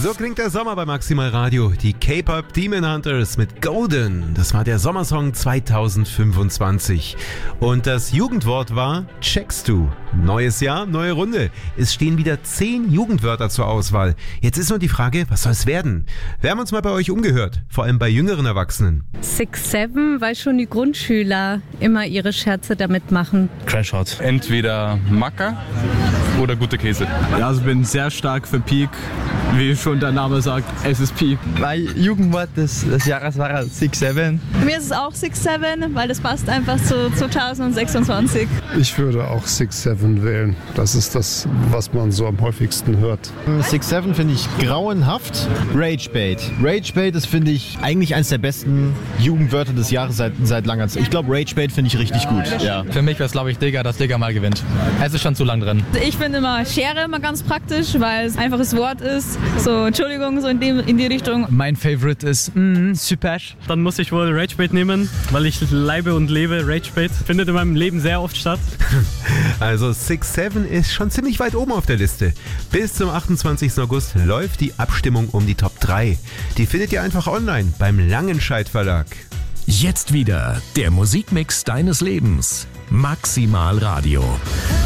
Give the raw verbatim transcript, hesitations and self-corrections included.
So klingt der Sommer bei Maximal Radio. Die K-Pop Demon Hunters mit Golden. Das war der Sommersong zwanzig fünfundzwanzig. Und das Jugendwort war checkst du. Neues Jahr, neue Runde. Es stehen wieder zehn Jugendwörter zur Auswahl. Jetzt ist nur die Frage, was soll es werden? Wir haben uns mal bei euch umgehört, vor allem bei jüngeren Erwachsenen. Six Seven, weil schon die Grundschüler immer ihre Scherze damit machen. Crash Out. Entweder Macker oder gute Käse. Ja, also ich bin sehr stark für Peak. Wie schon der Name sagt, es ist Peak. Mein Jugendwort des, des Jahres war Six Seven. Für mich ist es auch Six Seven, weil das passt einfach zu zwanzig sechsundzwanzig. Ich würde auch Six Seven wählen. Das ist das, was man so am häufigsten hört. Six Seven finde ich grauenhaft. Ragebait. Ragebait ist, finde ich, eigentlich eines der besten Jugendwörter des Jahres seit, seit langer Zeit. Ich glaube, Ragebait finde ich richtig gut. Ja. Für mich wäre es, glaube ich, Digga, dass Digga mal gewinnt. Es ist schon zu lang drin. Ich finde immer Schere immer ganz praktisch, weil es ein einfaches Wort ist. So, Entschuldigung, so in die, in die Richtung. Mein Favorite ist mm, super. Dann muss ich wohl Ragebait nehmen, weil ich leibe und lebe Ragebait. Findet in meinem Leben sehr oft statt. Also Six Seven ist schon ziemlich weit oben auf der Liste. Bis zum achtundzwanzigsten August läuft die Abstimmung um die Top drei. Die findet ihr einfach online beim Langenscheidt Verlag. Jetzt wieder der Musikmix deines Lebens. Maximal Radio.